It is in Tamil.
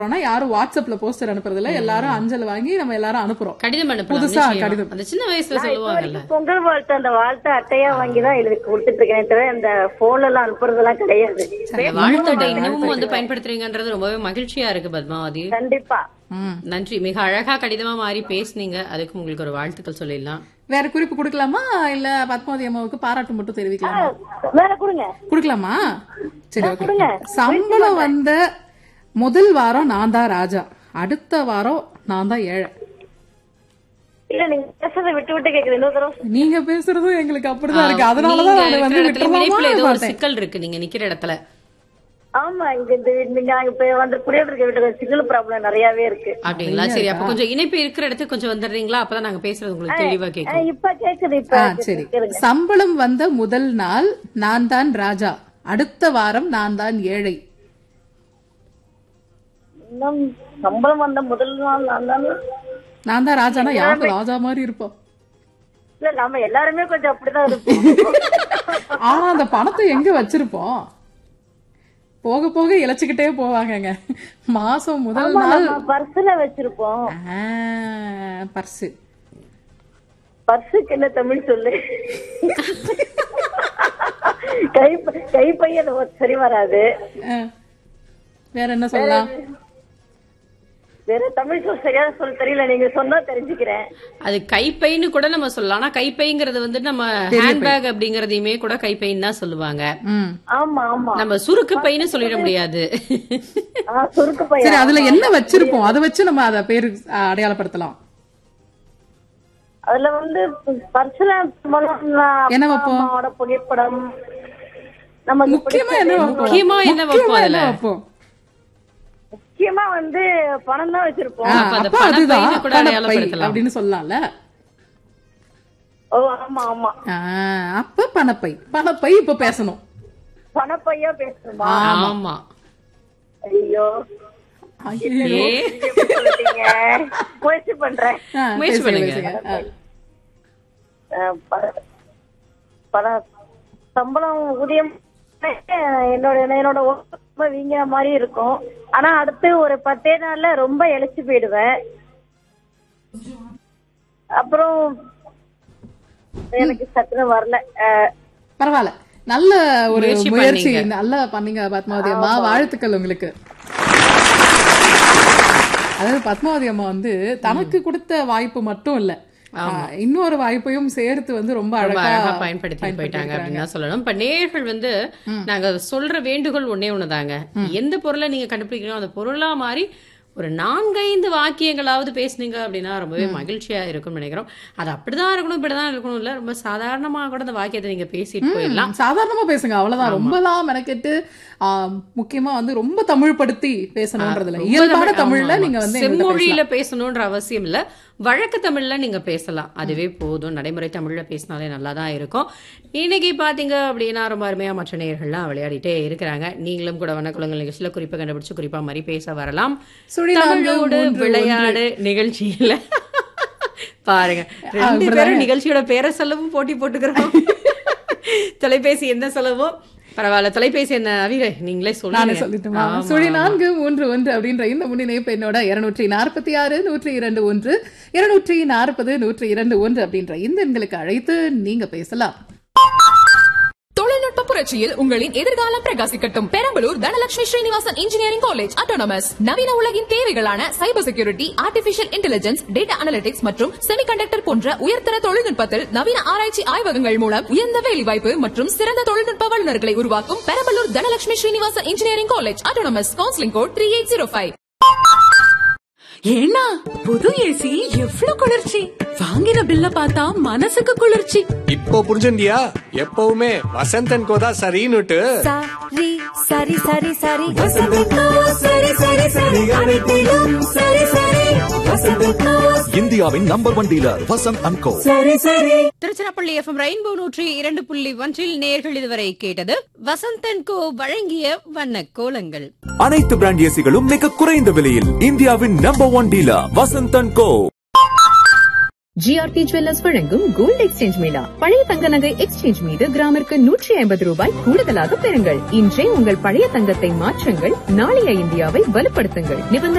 யாரும் வாட்ஸ்அப்ல போஸ்டர் அனுப்புறது இல்ல, எல்லாரும் அஞ்சல் வாங்கி நம்ம எல்லாரும் அனுப்புறோம். கடிதம் அனுப்பலாம். புதுசா கடிதம். அந்த சின்ன வயசுல சொல்லுவாங்கல்ல, பொங்கல் வாழ்த்து அந்த வாழ்த்து அட்டையா வாங்கிதான் எழுதி கொடுத்துட்டு இருக்கேன் தவிர இந்த போன்ல எல்லாம் அனுப்புறதெல்லாம் கிடையாது. வாழ்த்து அட்டை இன்னமும் வந்து பயன்படுத்துறீங்கன்றது ரொம்பவே மகிழ்ச்சியா இருக்கு பத்மாவதி. கண்டிப்பா நன்றி. மிக அழகா கடிதமா மாறி பேசுனீங்க. அதுக்கு உங்களுக்கு ஒரு வாழ்த்துக்கள் சொல்லிடலாம். வேற குறிப்பு கொடுக்கலாமா இல்ல பத்மாவதி அம்மாவுக்கு பாராட்டு மட்டும் தெரிவிக்கலாமா? வேற கொடுங்க. கொடுக்கலாமா? சரி, ஓகே. சம்பளம் வந்த முதல் வாரம் நான் தான் ராஜா, அடுத்த வாரம் நான் தான் ஏழை. இல்ல நீங்க பேசுறத விட்டு விட்டு கேக்குது. இன்னொரு தடவை நீங்க பேசுறதும் எங்களுக்கு அப்படிதான் இருக்கு. அதனாலதான் அது வந்து ஏதோ ஒரு சிக்கல் இருக்கு நீங்க நிக்கிற இடத்துல. ஆமா, இங்க நீங்க இப்ப வந்து குடியிருக்க வீட்டு சிக்கல் ப்ராப்ளம் நிறையவே இருக்கு. அப்படிங்களா? சரி, அப்ப கொஞ்சம் இணைப்பு இருக்கிற இடத்துக்கு கொஞ்சம் வந்துடுறீங்களா? அப்பதான் நாங்க பேசுறது உங்களுக்கு தெளிவா கேட்கும். இப்ப கேக்குது. இப்ப சரி. சம்பளம் வந்த முதல் நாள் நான் தான் ராஜா, அடுத்த வாரம் நான் தான் ஏழை. சம்பளம் வந்த முதல் நாள் நான் தான் ராஜானா யாரும் ராஜா மாதிரி இருப்போம். இல்ல நம்ம எல்லாருமே கொஞ்சம் அப்படிதான் இருப்போம். ஆனா அந்த பணத்தை எங்க வச்சிருப்போம்? போக போக இழைச்சுக்கிட்டே போவாங்க. மாசம் முதல் நாள் பர்ஸ்ல வச்சிருப்போம். பர்ஸுக்கு என்ன தமிழ் சொல்லு? கைப்பைய சரி வராது. வேற என்ன சொல்லலாம்? வேற தமிழ் சொல் சரியா சொல்ல தெரியல, நீங்க சொன்னா தெரிஞ்சுக்கிறேன். அது கைப்பைன்னு கூட நம்ம சொல்லலாம். ஆனா கைப்பைங்கிறது வந்து நம்ம ஹேண்ட்பேக் அப்படிங்கறதையுமே கூட கைப்பைன்னு தான் சொல்லுவாங்க. ஆமா ஆமா, நம்ம சுருக்கு பைன்னு சொல்லிட முடியாது. சுருக்கு பை. சரி, அதுல என்ன வச்சிருப்போம்? அதை வச்சு நம்ம அத பேரு அடையாளப்படுத்தலாம். அதுல வந்து பர்சனல் என்ன வைப்போம்? புகைப்படம். நம்ம முக்கியமா என்ன வைப்போம்? முக்கியமா வந்து பணம் தான் வச்சிருப்போம். அப்படின்னு சொல்லலாம்ல. ஆமா ஆமா. அப்ப பணப்பை. பணப்பை இப்ப பேசணும். பணப்பையா பேசணுமா? ஆமா. ஐயோ, முயற்சி பண்றேன். முயற்சி பண்ணுங்க. சம்பளம் ஊதியம் என்னோட வீங்கிற மாதிரி இருக்கும். ஆனா அடுத்து ஒரு 10 நாள்ல ரொம்ப இழைச்சு போயிடுவேன். அப்புறம் எனக்கு சத்துன வரல. பரவாயில்ல, நல்ல ஒரு முயற்சி, நல்லா பண்ணீங்க பத்மாவதி அம்மா. வாழ்த்துக்கள் உங்களுக்கு. அதாவது பத்மாவதி அம்மா வந்து தனக்கு கொடுத்த வாய்ப்பு மட்டும் இல்ல, இன்னொரு வாய்ப்பையும் சேர்த்து வந்து ரொம்ப அழகா பயன்படுத்தி போயிட்டாங்க அப்படின்னு தான் சொல்லணும். இப்ப நேயர்கள் வந்து நாங்க சொல்ற வேண்டுகோள் ஒண்ணுதாங்க. எந்த பொருளை நீங்க கண்டுபிடிக்கணும் அந்த பொருளா மாதிரி ஒரு 4-5 வாக்கியங்களாவது பேசுனீங்க அப்படின்னா ரொம்பவே மகிழ்ச்சியா இருக்கும்னு நினைக்கிறோம். அது அப்படிதான் இருக்கணும், இப்படிதான் இருக்கணும் இல்ல, ரொம்ப சாதாரணமா கூட அந்த வாக்கியத்தை நீங்க பேசிட்டு போயிடலாம். சாதாரணமா பேசுங்க, அவ்வளவுதான். ரொம்பலாம் மெனக்கெட்டு முக்கியமா வந்து ரொம்ப தமிழ் படுத்தி பேசணும்ன்றதுல, இயல்பான தமிழ்ல நீங்க வந்து செம்மொழியில பேசணும்ன்ற அவசியம் இல்ல, வழக்கு தமிழ்ல நீங்க பேசலாம், அதுவே போதும். நடைமுறை தமிழ்ல பேசினாலே நல்லா தான் இருக்கும். இன்னைக்கு பாத்தீங்க அப்படின்னா ரொம்ப அருமையா மற்ற நேயர்கள்லாம் விளையாடிட்டே இருக்கிறாங்க. நீங்களும் கூட வண்ணக்குளங்கள் நிகழ்ச்சியில குறிப்பை கண்டுபிடிச்சு குறிப்பா மாதிரி பேச வரலாம். தமிழோடு விளையாடு நிகழ்ச்சியில பாருங்க, 2 பேரும் நிகழ்ச்சியோட பேரை சொல்லவும் போட்டி போட்டுக்கிறோம். தொலைபேசி என்ன சொல்லவும் பரவாயில்ல, தொலைபேசி என்ன அவிரை நீங்களே சொல்லிட்டுமா? 431 அப்படின்ற இந்த முன்னிணைப்பு என்னோட 246 102 240 102 அப்படின்ற இந்த எண்களுக்கு அழைத்து நீங்க பேசலாம். தொழில்நுட்ப புரட்சியில் உங்களின் எதிர்காலம் பிரகாசிக்கட்டும். Perambalur Dhanalakshmi Srinivasan engineering college autonomous நவீன உலகின் தேவைகளான cyber security, artificial intelligence, data analytics மற்றும் செமிகண்டக்டர் போன்ற உயர்தர தொழில்நுட்பத்தில் நவீன ஆராய்ச்சி ஆய்வகங்கள் மூலம் உயர்ந்த வேலைவாய்ப்பு மற்றும் சிறந்த தொழில்நுட்ப வல்லுநர்களை உருவாக்கும் Perambalur Dhanalakshmi Srinivasan engineering college autonomous. Counselling code 3805. ஏன்னா புது ஏசி எவ்வளவு குளிர்ச்சி! வாங்கின பில்ல பார்த்தா மனசுக்கு குளிர்ச்சி. இப்போ புரிஞ்சுண்டியா? எப்பவுமே வசந்தன் கோதா சரின்னுட்டு. சரி சரி சரி சரி வசந்தன் கோ சரி சரி சரி அனைத்திலும் சரி சரி வசந்தன் கோ. இந்தியாவின் நம்பர் 1 டீலர் வசந்த் அண்ட் கோ. சரி சரி. திருச்சிராப்பள்ளி FM ரெயின்போ 102.1 நேயர்கள் இதுவரை கேட்டது வசந்தன் கோ வழங்கிய வண்ண கோலங்கள். அனைத்து பிராண்ட் ஏசிகளும் மிக குறைந்த விலையில் இந்தியாவின் number 1 dealer Vasanth and go. GRT jewellers வழங்கும் கோல்டு எக்ஸ்சேஞ்ச் மேளா. பழைய தங்க நகை எக்ஸ்சேஞ்ச் மீது கிராமிற்கு 150 ரூபாய் கூடுதலாக பெறுங்கள். இன்றே உங்கள் பழைய தங்கத்தை மாற்றுங்கள், நாளைய இந்தியாவை வலுப்படுத்துங்கள்.